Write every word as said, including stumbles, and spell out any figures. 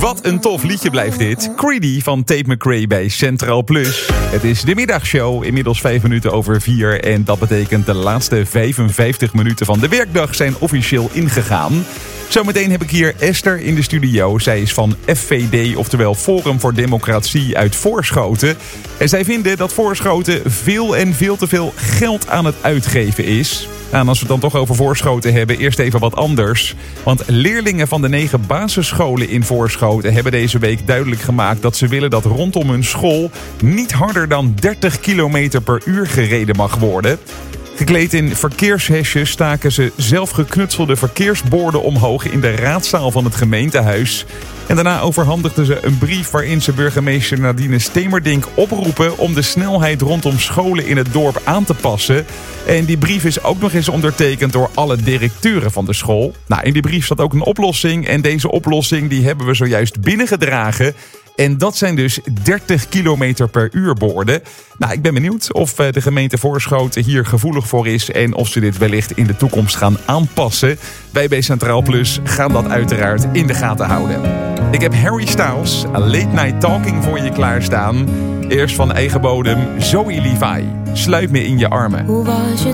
Wat een tof liedje blijft dit. Creedy van Tate McRae bij Centraal Plus. Het is de middagshow, inmiddels vijf minuten over vier. En dat betekent de laatste vijfenvijftig minuten van de werkdag zijn officieel ingegaan. Zometeen heb ik hier Esther in de studio. Zij is van F V D, oftewel Forum voor Democratie uit Voorschoten. En zij vinden dat Voorschoten veel en veel te veel geld aan het uitgeven is. En als we het dan toch over Voorschoten hebben, eerst even wat anders. Want leerlingen van de negen basisscholen in Voorschoten hebben deze week duidelijk gemaakt dat ze willen dat rondom hun school niet harder dan dertig kilometer per uur gereden mag worden. Gekleed in verkeershesjes staken ze zelfgeknutselde verkeersborden omhoog in de raadzaal van het gemeentehuis. En daarna overhandigden ze een brief waarin ze burgemeester Nadine Stemerdink oproepen om de snelheid rondom scholen in het dorp aan te passen. En die brief is ook nog eens ondertekend door alle directeuren van de school. Nou, in die brief staat ook een oplossing en deze oplossing die hebben we zojuist binnengedragen. En dat zijn dus dertig kilometer per uur borden. Nou, ik ben benieuwd of de gemeente Voorschoten hier gevoelig voor is en of ze dit wellicht in de toekomst gaan aanpassen. Wij bij Centraal Plus gaan dat uiteraard in de gaten houden. Ik heb Harry Styles, A Late Night Talking voor je klaarstaan. Eerst van eigen bodem Zoe Levi. Sluit me in je armen. Hoe was je